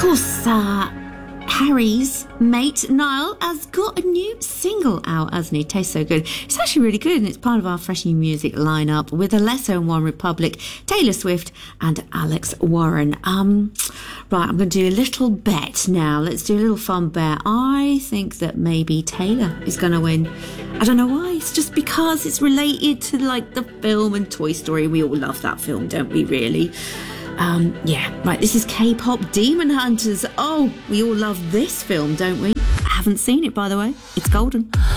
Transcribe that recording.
course, Harry's mate Niall has got a new single out, hasn't he? Tastes so good. It's actually really good, and it's part of our fresh new music lineup with Alesso and One Republic, Taylor Swift and Alex Warren. Right, I'm going to do a little bet now. Let's do a little fun bet. I think that maybe Taylor is going to win. I don't know why. It's just because it's related to like the film and Toy Story. We all love that film, don't we, really? Right, this is K-pop Demon Hunters. Oh, we all love this film, don't we? I haven't seen it, by the way. It's golden.